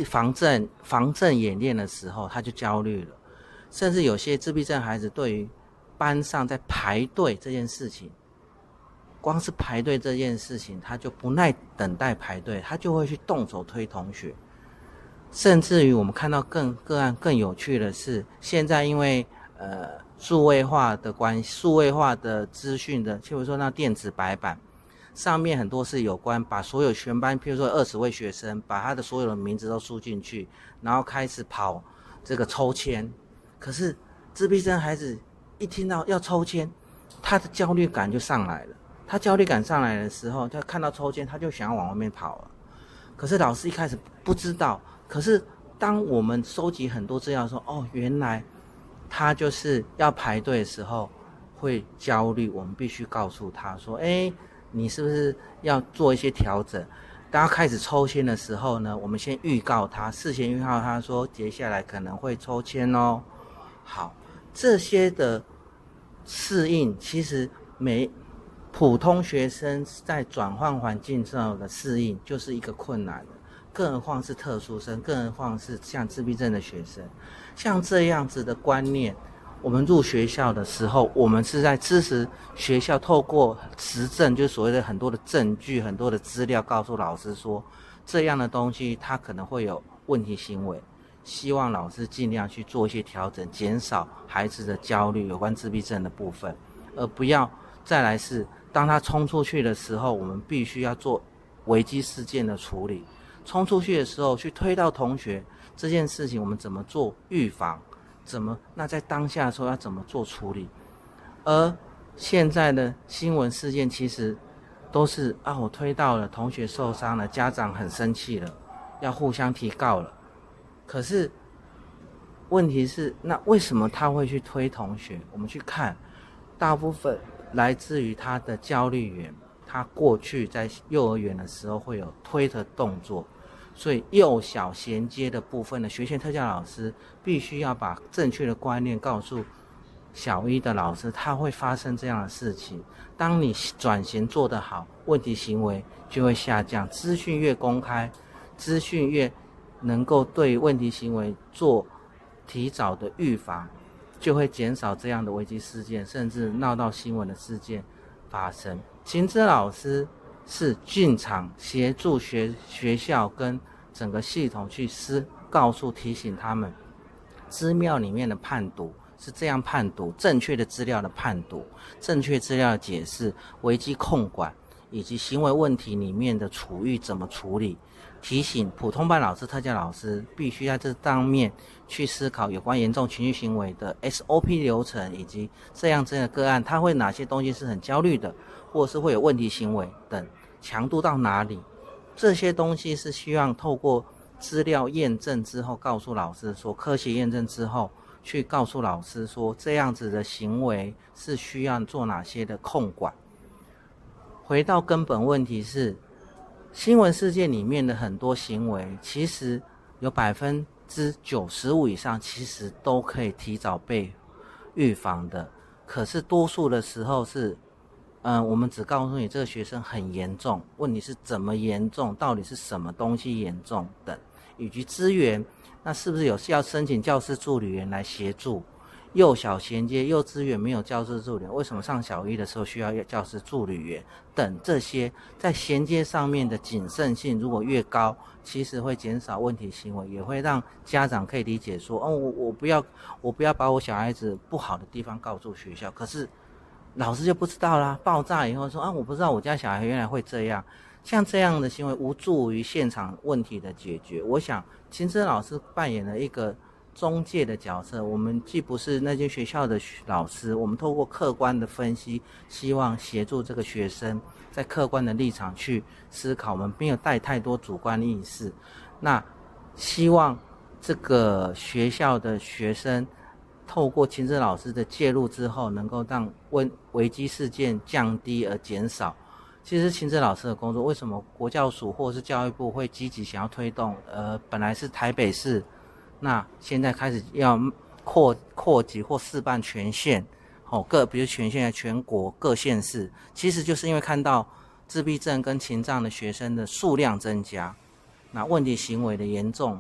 防震演练的时候，他就焦虑了，甚至有些自闭症孩子对于班上在排队这件事情，光是排队这件事情，他就不耐等待排队，他就会去动手推同学。甚至于我们看到个案更有趣的是，现在因为数位化的关系，数位化的资讯的，譬如说那电子白板上面很多是有关把所有全班，譬如说20位学生，把他的所有的名字都输进去，然后开始跑这个抽签。可是自闭症孩子一听到要抽签，他的焦虑感就上来了。他焦虑感上来的时候，他看到抽签，他就想要往外面跑了。可是老师一开始不知道，可是当我们收集很多资料说，原来他就是要排队的时候会焦虑，我们必须告诉他说，你是不是要做一些调整？当他开始抽签的时候呢，我们先预告他，事先预告他说，接下来可能会抽签哦。好，这些的适应，其实普通学生在转换环境之后的适应就是一个困难的，更何况是特殊生，更何况是像自闭症的学生。像这样子的观念，我们入学校的时候，我们是在支持学校透过实证，就是所谓的很多的证据、很多的资料，告诉老师说这样的东西它可能会有问题行为，希望老师尽量去做一些调整，减少孩子的焦虑有关自闭症的部分，而不要再来是当他冲出去的时候，我们必须要做危机事件的处理。冲出去的时候去推到同学这件事情，我们怎么做预防？那在当下的时候要怎么做处理？而现在的新闻事件其实都是我推到了，同学受伤了，家长很生气了，要互相提告了。可是问题是，那为什么他会去推同学？我们去看，大部分来自于他的焦虑源，他过去在幼儿园的时候会有推的动作，所以幼小衔接的部分的学前特教老师必须要把正确的观念告诉小一的老师，他会发生这样的事情。当你转型做得好，问题行为就会下降，资讯越公开，资讯越能够对问题行为做提早的预防，就会减少这样的危机事件，甚至闹到新闻的事件发生。行知老师是进场协助学校跟整个系统去告诉提醒他们，资料里面的判读是这样判读，正确的资料的判读，正确资料的解释，危机控管以及行为问题里面的处遇怎么处理，提醒普通班老师、特教老师必须在这方面去思考有关严重情绪行为的 SOP 流程，以及这样的个案他会哪些东西是很焦虑的，或是会有问题行为等，强度到哪里，这些东西是希望透过资料验证之后告诉老师说，科学验证之后去告诉老师说，这样子的行为是需要做哪些的控管。回到根本问题是，新闻事件里面的很多行为，其实有95%以上其实都可以提早被预防的，可是多数的时候是我们只告诉你这个学生很严重，问题是怎么严重，到底是什么东西严重等，以及资源，那是不是有需要申请教师助理员来协助？幼小衔接幼稚园没有教师助理员，为什么上小一的时候需要教师助理员等，这些在衔接上面的谨慎性如果越高，其实会减少问题行为，也会让家长可以理解说，我不要把我小孩子不好的地方告诉学校，可是老师就不知道啦，爆炸以后说我不知道我家小孩原来会这样，像这样的行为无助于现场问题的解决。我想秦真老师扮演了一个中介的角色，我们既不是那间学校的老师，我们透过客观的分析，希望协助这个学生在客观的立场去思考，我们没有带太多主观意识。那希望这个学校的学生透过秦真老师的介入之后，能够让危机事件降低而减少。其实秦真老师的工作，为什么国教署或是教育部会积极想要推动？本来是台北市，那现在开始要扩及或试办全县，比如全县全国各县市，其实就是因为看到自闭症跟情障的学生的数量增加，那问题行为的严重